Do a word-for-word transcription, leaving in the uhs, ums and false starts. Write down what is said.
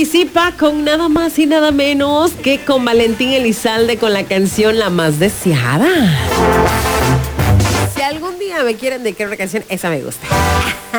Participa con nada más y nada menos que con Valentín Elizalde con la canción La Más Deseada. Si algún día me quieren dedicar una canción, esa me gusta.